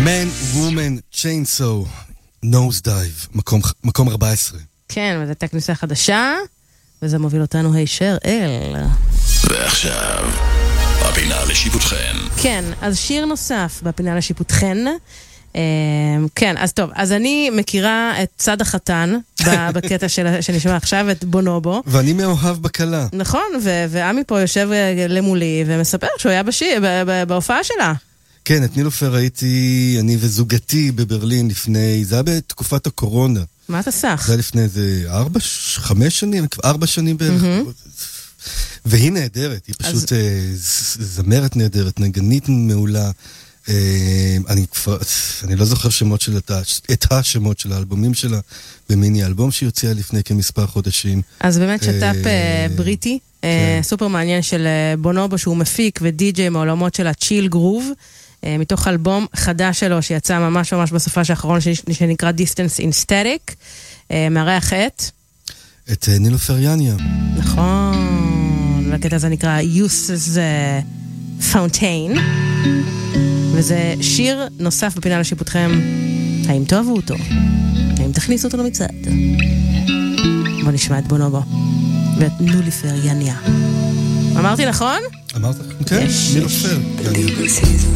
Man, Woman, Chainsaw, Nose Dive, מקום 14. כן, וזה תקניסה חדשה, וזה מוביל אותנו הישר אל... ועכשיו, הפינה לשיפוטכן. כן, אז שיר נוסף בפינה לשיפוטכן. כן, אז טוב, אז אני מכירה את צד החתן בקטע שנשמע עכשיו, את בונובו. ואני מאוהב בקלה. נכון, ועמי פה יושב למולי ומספר שהוא היה בהופעה שלה. כן, את נילופר ראיתי, אני וזוגתי בברלין לפני, זה היה בתקופת הקורונה. מה אתה סך? זה היה לפני איזה 5 שנים, 4 שנים בערך. והיא נהדרת, היא פשוט זמרת נהדרת, נגנית מעולה. אני לא זוכר שמות של את השמות של האלבומים שלה, במיני אלבום שיוצא לפני כמספר חודשים. אז באמת שטאפ בריטי, סופר מעניין של בונובו, שהוא מפיק ודי-ג'יי מעולמות של הצ'יל גרוב, מתוך אלבום חדש שלו שיצא ממש ממש בסופה האחרון שנקרא Distance in Static, מארח את נילופר יניה. נכון, והקטע הזה נקרא Uses Fountain, וזה שיר נוסף בפינה לשיפוטכם. האם תאהבו אותו? האם תכניסו אותו למצעד? בוא נשמע את בונובו ואת נילופר יניה. אמרתי נכון? אמרת? כן, נילופר יניה.